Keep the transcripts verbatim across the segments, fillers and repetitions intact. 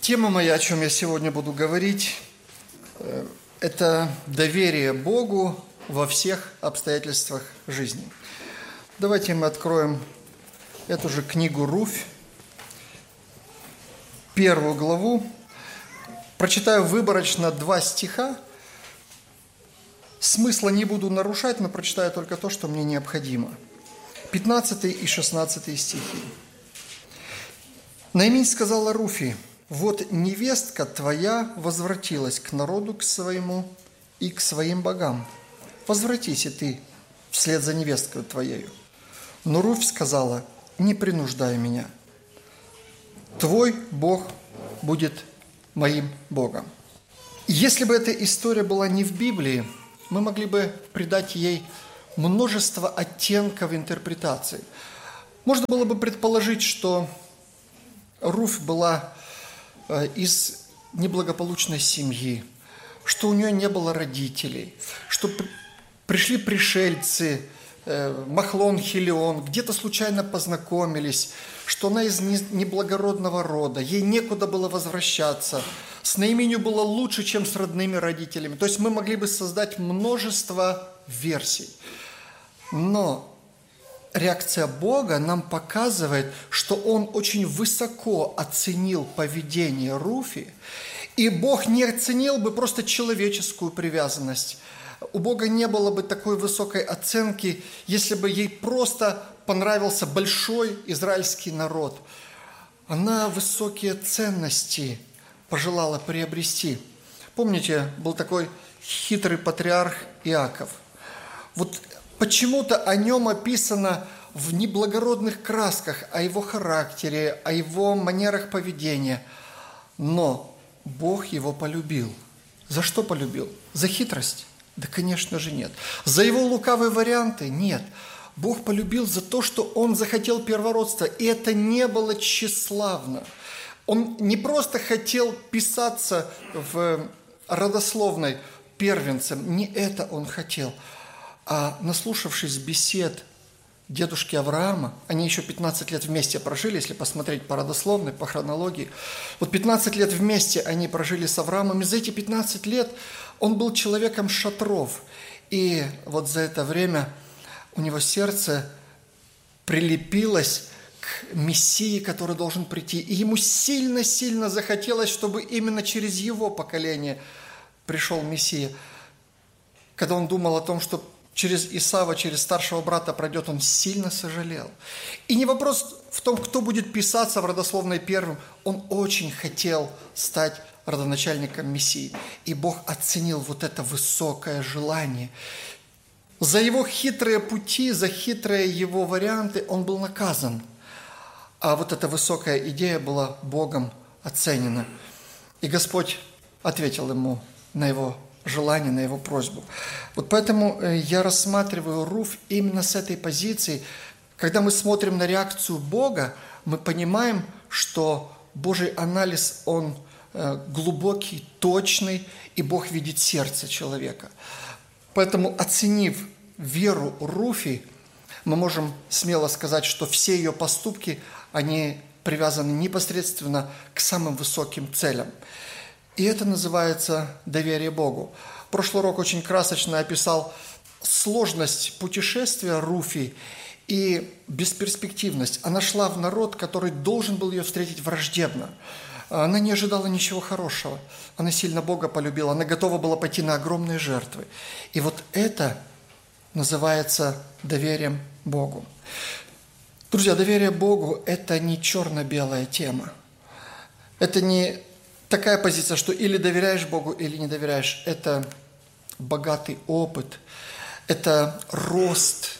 Тема моя, о чем я сегодня буду говорить, это доверие Богу во всех обстоятельствах жизни. Давайте мы откроем эту же книгу Руфь, первую главу. Прочитаю выборочно два стиха. Смысла не буду нарушать, но прочитаю только то, что мне необходимо. пятнадцатый и шестнадцатый стихи. Наимень сказала Руфи: «Вот невестка твоя возвратилась к народу к своему и к своим богам. Возвратись и ты вслед за невесткой твоею». Но Руфь сказала: «Не принуждай меня. Твой Бог будет моим Богом». Если бы эта история была не в Библии, мы могли бы придать ей множество оттенков интерпретации. Можно было бы предположить, что Руфь была из неблагополучной семьи, что у нее не было родителей, что пришли пришельцы, Махлон, Хелион, где-то случайно познакомились, что она из неблагородного рода, ей некуда было возвращаться, с Наименью было лучше, чем с родными родителями. То есть мы могли бы создать множество версий. Но реакция Бога нам показывает, что Он очень высоко оценил поведение Руфи, и Бог не оценил бы просто человеческую привязанность. У Бога не было бы такой высокой оценки, если бы ей просто понравился большой израильский народ. Она высокие ценности пожелала приобрести. Помните, был такой хитрый патриарх Иаков. Вот почему-то о нем описано в неблагородных красках, о его характере, о его манерах поведения. Но Бог его полюбил. За что полюбил? За хитрость? Да, конечно же, нет. За его лукавые варианты? Нет. Бог полюбил за то, что он захотел первородства, и это не было тщеславно. Он не просто хотел писаться в родословной первенцем, не это он хотел. А наслушавшись бесед дедушки Авраама, они еще пятнадцать лет вместе прожили, если посмотреть по родословной, по хронологии. Вот пятнадцать лет вместе они прожили с Авраамом, и за эти пятнадцать лет он был человеком шатров. И вот за это время у него сердце прилепилось к Мессии, который должен прийти. И ему сильно-сильно захотелось, чтобы именно через его поколение пришел Мессия. Когда он думал о том, что через Исава, через старшего брата пройдет, он сильно сожалел. И не вопрос в том, кто будет писаться в родословной первым. Он очень хотел стать родоначальником Мессии. И Бог оценил вот это высокое желание. За его хитрые пути, за хитрые его варианты он был наказан. А вот эта высокая идея была Богом оценена. И Господь ответил ему на его желание, на его просьбу. Вот поэтому я рассматриваю Руфь именно с этой позиции. Когда мы смотрим на реакцию Бога, мы понимаем, что Божий анализ, он глубокий, точный, и Бог видит сердце человека. Поэтому, оценив веру Руфи, мы можем смело сказать, что все ее поступки, они привязаны непосредственно к самым высоким целям. И это называется доверие Богу. Прошлый урок очень красочно описал сложность путешествия Руфи и бесперспективность. Она шла в народ, который должен был ее встретить враждебно. Она не ожидала ничего хорошего. Она сильно Бога полюбила. Она готова была пойти на огромные жертвы. И вот это называется доверием Богу. Друзья, доверие Богу – это не черно-белая тема. Это не такая позиция, что или доверяешь Богу, или не доверяешь. Это богатый опыт, это рост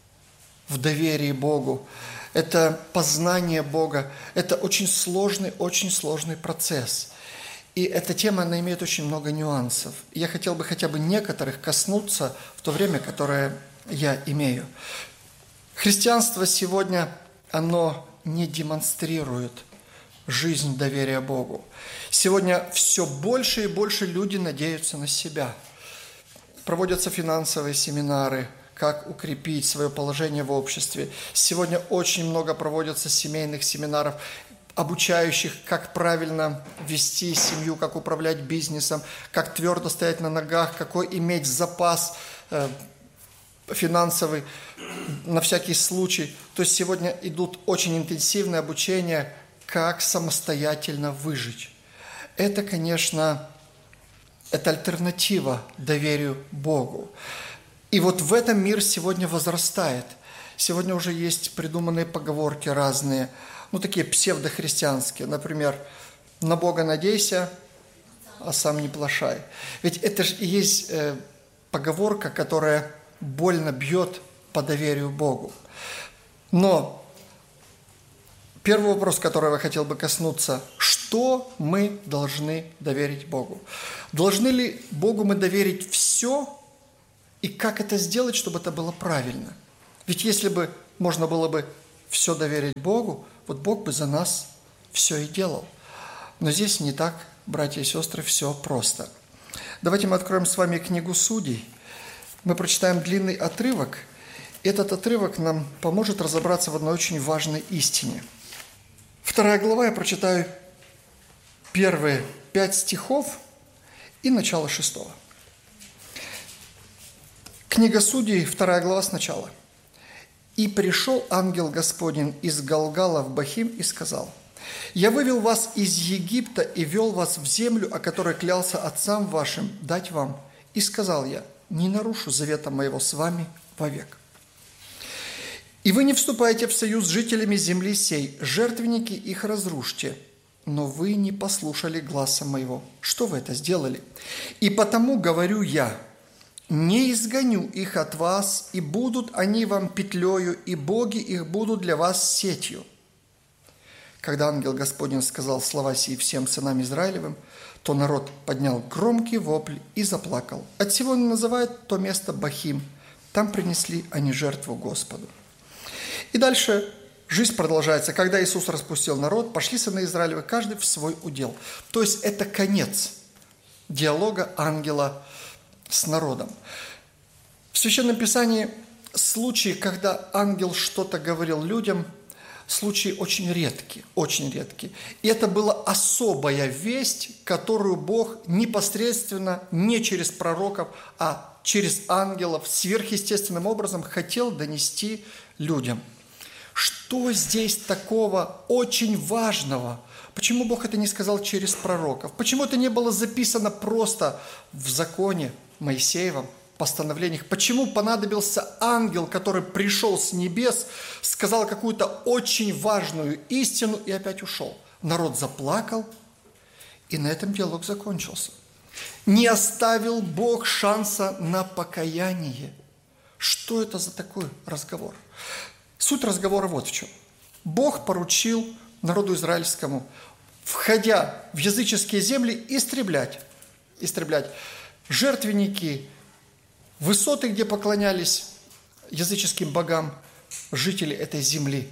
в доверии Богу, это познание Бога, это очень сложный, очень сложный процесс. И эта тема, она имеет очень много нюансов. И я хотел бы хотя бы некоторых коснуться в то время, которое я имею. Христианство сегодня, оно не демонстрирует жизнь доверия Богу. Сегодня все больше и больше люди надеются на себя. Проводятся финансовые семинары, как укрепить свое положение в обществе. Сегодня очень много проводятся семейных семинаров. обучающих, как правильно вести семью, как управлять бизнесом, как твердо стоять на ногах, какой иметь запас э, финансовый на всякий случай. То есть сегодня идут очень интенсивные обучения, как самостоятельно выжить. Это, конечно, это альтернатива доверию Богу. И вот в этом мир сегодня возрастает. Сегодня уже есть придуманные поговорки разные, ну, такие псевдохристианские. Например, на Бога надейся, а сам не плашай. Ведь это же и есть э, поговорка, которая больно бьет по доверию Богу. Но первый вопрос, который я хотел бы коснуться: что мы должны доверить Богу? Должны ли Богу мы доверить все? И как это сделать, чтобы это было правильно? Ведь если бы можно было бы все доверить Богу, вот Бог бы за нас все и делал. Но здесь не так, братья и сестры, все просто. Давайте мы откроем с вами книгу Судей. Мы прочитаем длинный отрывок. Этот отрывок нам поможет разобраться в одной очень важной истине. Вторая глава, я прочитаю первые пять стихов и начало шестого. Книга Судей, вторая глава сначала. «И пришел ангел Господень из Галгала в Бахим и сказал: Я вывел вас из Египта и вел вас в землю, о которой клялся отцам вашим дать вам. И сказал я: не нарушу завета моего с вами вовек. И вы не вступаете в союз с жителями земли сей, жертвенники их разрушьте. Но вы не послушали гласа моего. Что вы это сделали? И потому говорю я: не изгоню их от вас, и будут они вам петлею, и боги их будут для вас сетью». Когда ангел Господень сказал слова сии всем сынам Израилевым, то народ поднял громкий вопль и заплакал. Отсего он называет то место Бахим. Там принесли они жертву Господу. И дальше жизнь продолжается. Когда Иисус распустил народ, пошли сыны Израилевы, каждый в свой удел. То есть это конец диалога ангела с народом. В Священном Писании случаи, когда ангел что-то говорил людям, случаи очень редкие, очень редкие. И это была особая весть, которую Бог непосредственно, не через пророков, а через ангелов, сверхъестественным образом хотел донести людям. Что здесь такого очень важного? Почему Бог это не сказал через пророков? Почему это не было записано просто в законе Моисеевом, постановлениях? Почему понадобился ангел, который пришел с небес, сказал какую-то очень важную истину и опять ушел? Народ заплакал, и на этом диалог закончился. Не оставил Бог шанса на покаяние. Что это за такой разговор? Суть разговора вот в чем. Бог поручил народу израильскому, входя в языческие земли, истреблять, истреблять жертвенники, высоты, где поклонялись языческим богам жители этой земли.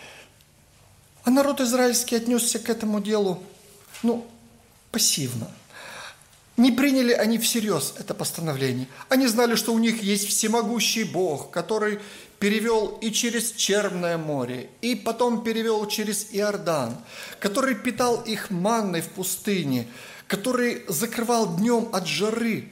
А народ израильский отнесся к этому делу, ну, пассивно. Не приняли они всерьез это постановление. Они знали, что у них есть всемогущий Бог, который перевел и через Черное море, и потом перевел через Иордан, который питал их манной в пустыне, который закрывал днем от жары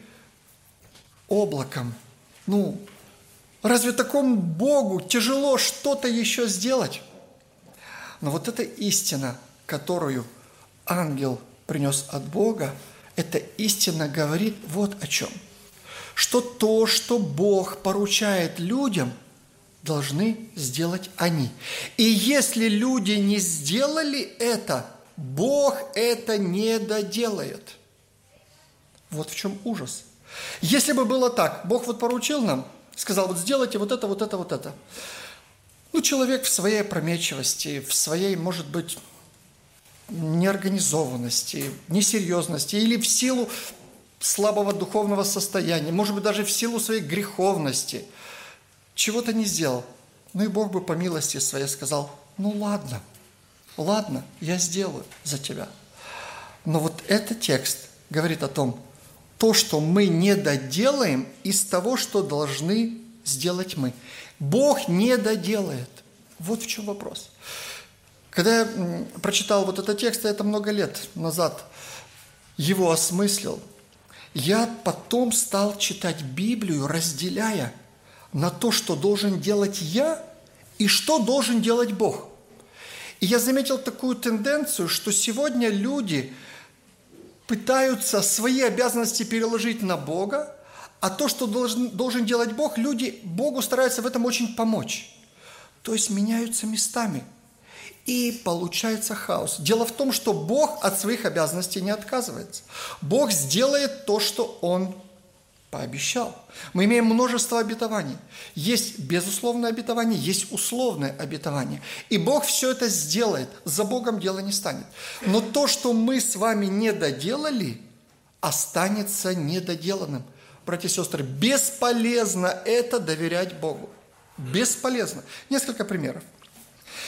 облаком. Ну, разве такому Богу тяжело что-то еще сделать? Но вот эта истина, которую ангел принес от Бога, эта истина говорит вот о чем. Что то, что Бог поручает людям, должны сделать они. И если люди не сделали это, Бог это не доделает. Вот в чем ужас. Если бы было так, Бог вот поручил нам, сказал, вот сделайте вот это, вот это, вот это. Ну, человек в своей опрометчивости, в своей, может быть, неорганизованности, несерьезности или в силу слабого духовного состояния, может быть, даже в силу своей греховности, чего-то не сделал. Ну и Бог бы по милости своей сказал, ну ладно, ладно, я сделаю за тебя. Но вот этот текст говорит о том, то, что мы не доделаем из того, что должны сделать мы. Бог не доделает. Вот в чем вопрос. Когда я прочитал вот этот текст, я это много лет назад его осмыслил, я потом стал читать Библию, разделяя на то, что должен делать я и что должен делать Бог. И я заметил такую тенденцию, что сегодня люди пытаются свои обязанности переложить на Бога, а то, что должен, должен делать Бог, люди Богу стараются в этом очень помочь. То есть меняются местами. И получается хаос. Дело в том, что Бог от своих обязанностей не отказывается. Бог сделает то, что Он пообещал. Мы имеем множество обетований. Есть безусловное обетование, есть условное обетование. И Бог все это сделает. За Богом дело не станет. Но то, что мы с вами не доделали, останется недоделанным. Братья и сестры, бесполезно это доверять Богу. Бесполезно. Несколько примеров.